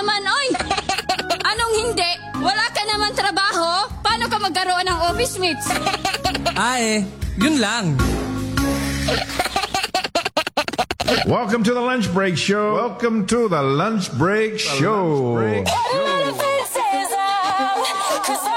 naman, oy! Anong hindi? Wala ka naman trabaho? Paano ka magkaroon ng office mates? Yun lang. Welcome to the Lunch Break Show. Welcome to the Lunch Break Show. Faces up, 'cause